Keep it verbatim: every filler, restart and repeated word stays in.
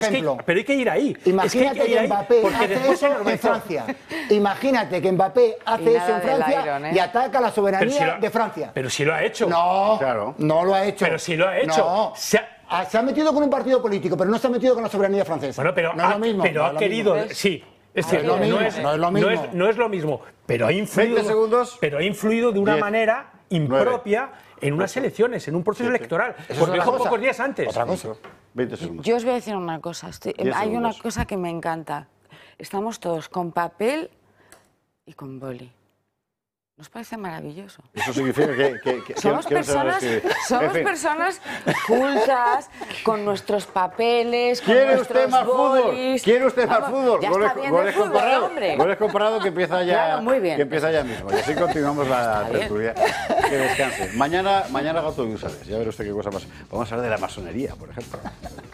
ejemplo. Es que, pero hay que ir ahí. Imagínate es que, que, que Mbappé porque hace eso en Francia. Imagínate que Mbappé hace eso en Francia Iron, ¿eh? y ataca la soberanía si lo, de Francia. Pero si lo ha hecho. No, claro. no lo ha hecho. Pero si lo ha hecho. No. Se ha, se ha metido con un partido político, pero no se ha metido con la soberanía francesa. Bueno, pero no es ha, lo mismo. Pero no ha querido. Mismo. Sí. Es no, cierto, es lo no, es, no es lo mismo. No es, no es lo mismo, pero ha influido, veinte segundos. Pero ha influido de una diez, manera impropia nueve, en unas elecciones, en un proceso siete, electoral. Porque dijo pocos días antes. Otra cosa. veinte segundos. Yo os voy a decir una cosa. Estoy, hay segundos. Una cosa que me encanta. Estamos todos con papel y con boli. ¿Nos parece maravilloso? Eso significa que... que, que somos que personas, somos en fin. personas cultas, con nuestros papeles, con ¿Quiere nuestros usted más bolis. fútbol? ¿Quiere usted más fútbol? Ya Goles, está bien goles, fútbol, comparado, hombre. goles comparado que empieza ya, claro, muy bien. que empieza ya mismo. Y así continuamos la tertulia. Que descanse. Mañana, mañana Gato y Usales. Ya verá usted qué cosa más. Vamos a hablar de la masonería, por ejemplo.